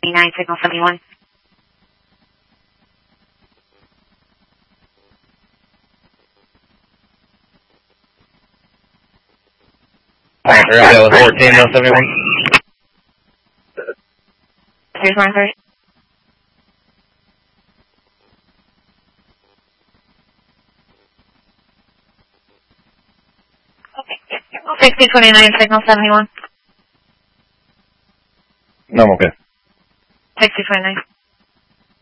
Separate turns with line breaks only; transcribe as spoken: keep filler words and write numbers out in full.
nine, signal seventy-one.
Alright, that was fourteen, no seventy-one.
Here's one thirty. sixty twenty-nine, signal seventy-one.
No, I'm okay.
sixty twenty-nine.